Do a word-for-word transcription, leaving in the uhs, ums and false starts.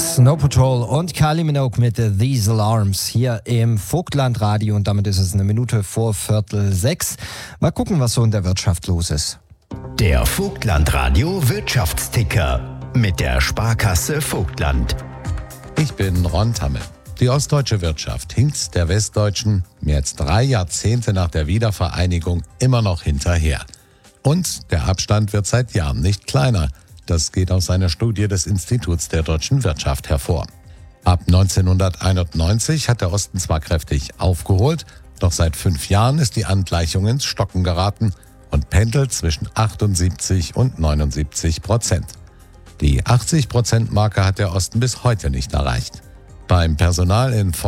Snow Patrol und Kylie Minogue mit These Alarms hier im Vogtlandradio und damit ist es eine Minute vor Viertel sechs. Mal gucken, was so in der Wirtschaft los ist. Der Vogtlandradio Wirtschaftsticker mit der Sparkasse Vogtland. Ich bin Ron Tammel. Die ostdeutsche Wirtschaft hinkt der westdeutschen mehr als drei Jahrzehnte nach der Wiedervereinigung immer noch hinterher. Und der Abstand wird seit Jahren nicht kleiner. Das geht aus einer Studie des Instituts der deutschen Wirtschaft hervor. Ab neunzehnhunderteinundneunzig hat der Osten zwar kräftig aufgeholt, doch seit fünf Jahren ist die Angleichung ins Stocken geraten und pendelt zwischen achtundsiebzig und neunundsiebzig Prozent. Die achtzig Prozent Marke hat der Osten bis heute nicht erreicht. Beim Personal in